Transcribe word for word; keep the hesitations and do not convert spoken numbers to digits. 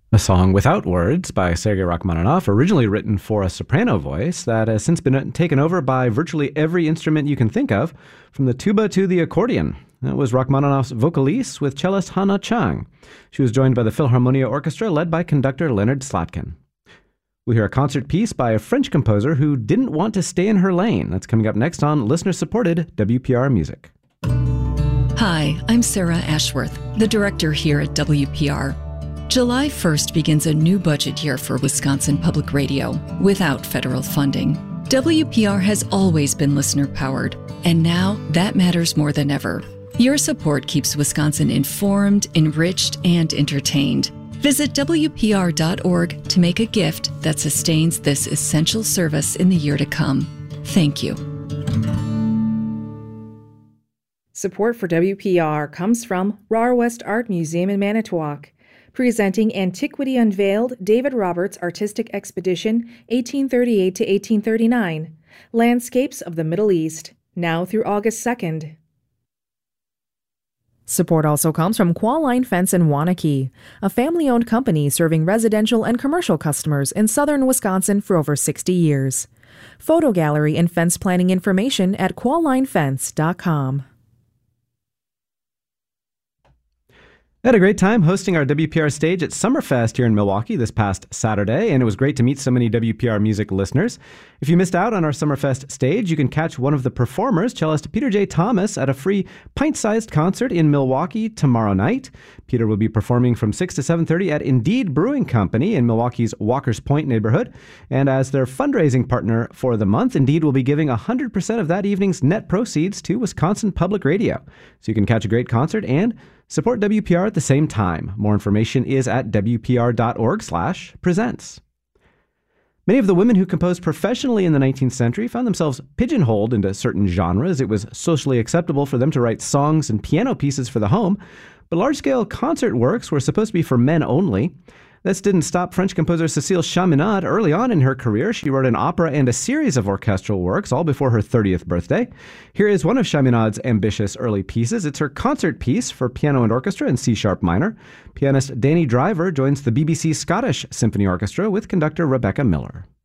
A song without words by Sergei Rachmaninoff, originally written for a soprano voice that has since been taken over by virtually every instrument you can think of, from the tuba to the accordion. That was Rachmaninoff's Vocalise with cellist Hannah Chang. She was joined by the Philharmonia Orchestra led by conductor Leonard Slatkin. We'll hear a concert piece by a French composer who didn't want to stay in her lane. That's coming up next on listener-supported W P R Music. Hi, I'm Sarah Ashworth, the director here at W P R. July first begins a new budget year for Wisconsin Public Radio without federal funding. W P R has always been listener-powered, and now that matters more than ever. Your support keeps Wisconsin informed, enriched, and entertained. Visit W P R dot org to make a gift that sustains this essential service in the year to come. Thank you. Support for W P R comes from Rahr West Art Museum in Manitowoc, presenting Antiquity Unveiled, David Roberts Artistic Expedition, eighteen thirty-eight to eighteen thirty-nine, Landscapes of the Middle East, now through August second. Support also comes from Qualline Fence in Waunakee, a family-owned company serving residential and commercial customers in southern Wisconsin for over sixty years. Photo gallery and fence planning information at qualline fence dot com. I had a great time hosting our W P R stage at Summerfest here in Milwaukee this past Saturday, and it was great to meet so many W P R music listeners. If you missed out on our Summerfest stage, you can catch one of the performers, cellist Peter J. Thomas, at a free pint-sized concert in Milwaukee tomorrow night. Peter will be performing from six to seven thirty at Indeed Brewing Company in Milwaukee's Walkers Point neighborhood. And as their fundraising partner for the month, Indeed will be giving one hundred percent of that evening's net proceeds to Wisconsin Public Radio. So you can catch a great concert and support W P R at the same time. More information is at W P R dot org slash presents. Many of the women who composed professionally in the nineteenth century found themselves pigeonholed into certain genres. It was socially acceptable for them to write songs and piano pieces for the home, but large-scale concert works were supposed to be for men only. This didn't stop French composer Cécile Chaminade. Early on in her career, she wrote an opera and a series of orchestral works, all before her thirtieth birthday. Here is one of Chaminade's ambitious early pieces. It's her concert piece for piano and orchestra in C-sharp minor. Pianist Danny Driver joins the B B C Scottish Symphony Orchestra with conductor Rebecca Miller.